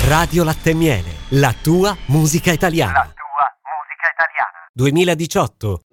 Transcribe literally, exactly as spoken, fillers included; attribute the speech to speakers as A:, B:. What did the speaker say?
A: Radio Latte e Miele, la tua musica italiana.
B: La tua musica italiana.
A: duemiladiciotto